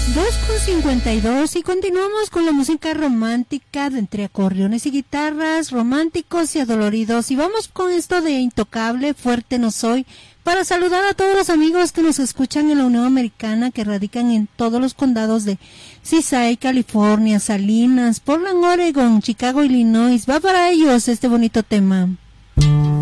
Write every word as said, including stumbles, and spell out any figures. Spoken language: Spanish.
dos con cincuenta y dos y continuamos con la música romántica de entre acordeones y guitarras, románticos y adoloridos. Y vamos con esto de Intocable, Fuerte No Soy, para saludar a todos los amigos que nos escuchan en la Unión Americana, que radican en todos los condados de Seaside, California, Salinas, Portland, Oregon, Chicago, Illinois. Va para ellos este bonito tema.